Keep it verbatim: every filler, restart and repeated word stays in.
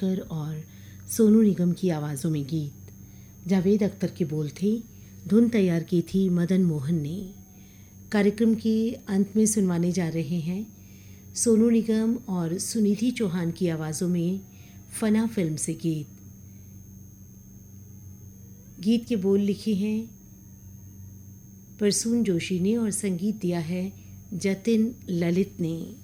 मंगेशकर और सोनू निगम की आवाज़ों में गीत। जावेद अख्तर के बोल थे, धुन तैयार की थी मदन मोहन ने। कार्यक्रम के अंत में सुनवाने जा रहे हैं सोनू निगम और सुनिधि चौहान की आवाज़ों में फना फिल्म से गीत। गीत के बोल लिखे हैं प्रसून जोशी ने और संगीत दिया है जतिन ललित ने।